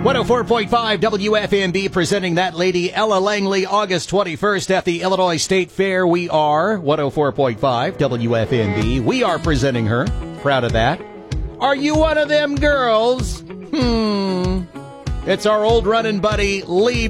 104.5 WFMB presenting that lady, Ella Langley, August 21st at the Illinois State Fair. We are 104.5 WFMB. We are presenting her. Proud of that. Are you one of them girls? It's our old running buddy, Lee